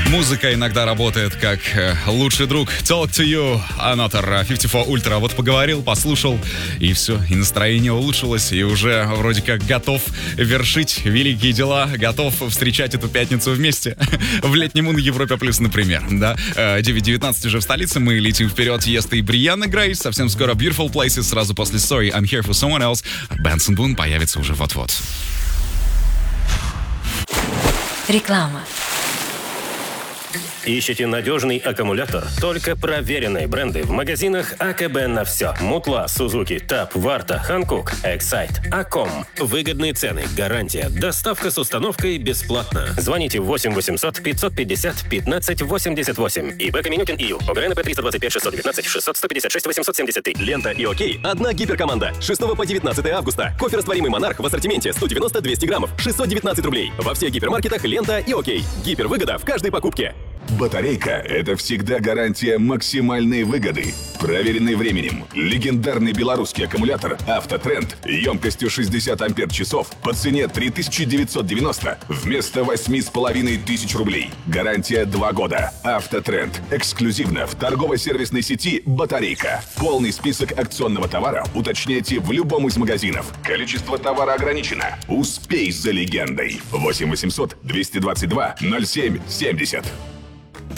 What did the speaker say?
Музыка иногда работает как лучший друг. Talk to you, Another 54 Ultra. Вот поговорил, послушал, и все, и настроение улучшилось, и уже вроде как готов вершить великие дела, готов встречать эту пятницу вместе в летнем на Европе Плюс, например. Да? 9:19 уже в столице, мы летим вперед. Ест и Брианна Грей. Совсем скоро Beautiful Places, сразу после Sorry, I'm Here for Someone Else. Бенсон Бун появится уже вот-вот. Реклама. Ищете надежный аккумулятор? Только проверенные бренды в магазинах АКБ на все. Мутла, Сузуки, ТАП, Варта, Ханкук, Эксайт, Аком. Выгодные цены, гарантия, доставка с установкой бесплатно. Звоните 8 800 550 15 88. ИП Каменюкин ИЮ. ОГРНП 325 619 600 156 873. Лента и ОКей. Одна гиперкоманда. 6 по 19 августа. Кофе растворимый «Монарх» в ассортименте 190-200 граммов. 619 рублей. Во всех гипермаркетах «Лента» и ОКей. Гипервыгода в каждой покупке. Батарейка – это всегда гарантия максимальной выгоды. Проверенный временем, легендарный белорусский аккумулятор «Автотренд» емкостью 60 ампер-часов по цене 3990 вместо 8500 рублей. Гарантия 2 года. «Автотренд» эксклюзивно в торгово-сервисной сети «Батарейка». Полный список акционного товара уточняйте в любом из магазинов. Количество товара ограничено. Успей за легендой. 8 800 222 07 70.